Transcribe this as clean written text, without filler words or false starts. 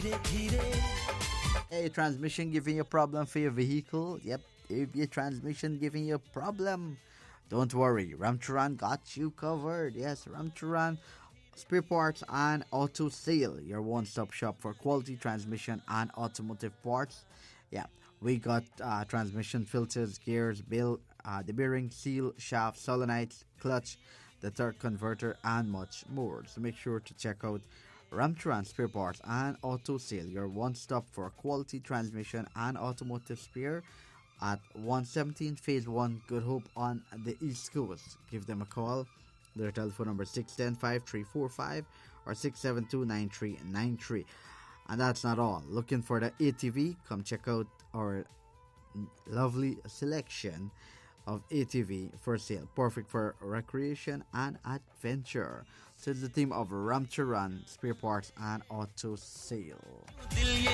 Hey, transmission giving you a problem for your vehicle? Yep, if your transmission giving you a problem, don't worry. Ramcharan got you covered. Yes, Ramcharan Spare Parts and Auto Sale, your one-stop shop for quality transmission and automotive parts. Yeah, we got transmission filters, gears, the bearing, seal, shaft, solenoids, clutch, the torque converter, and much more. So make sure to check out Ramcharan Spare Parts and Auto Sale, your one-stop for quality transmission and automotive spare at 117 Phase 1 Good Hope on the East Coast. Give them a call. Their telephone number is 610-5345 or 672-9393. And that's not all. Looking for the ATV? Come check out our lovely selection of ATV for sale. Perfect for recreation and adventure. So it's the team of Ramcharan Spare Parts and Auto Sale.